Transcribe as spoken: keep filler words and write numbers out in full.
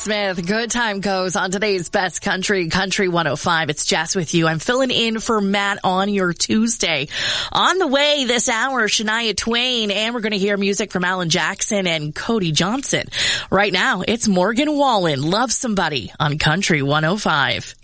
Smith, good time goes on today's Best Country, Country one oh five. It's Jess with you. I'm filling in for Matt on your Tuesday. On the way this hour, Shania Twain, and we're going to hear music from Alan Jackson and Cody Johnson. Right now, it's Morgan Wallen, Love Somebody on Country one oh five.